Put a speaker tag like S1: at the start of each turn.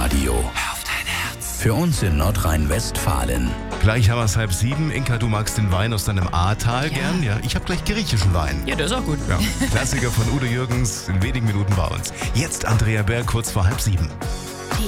S1: Radio. Auf dein Herz. Für uns in Nordrhein-Westfalen.
S2: Gleich haben wir es 6:30. Inka, du magst den Wein aus deinem Ahrtal gern? Ja, ich habe gleich griechischen Wein.
S3: Ja, der ist auch gut.
S2: Ja, Klassiker von Udo Jürgens in wenigen Minuten bei uns. Jetzt Andrea Berg, kurz vor 6:30.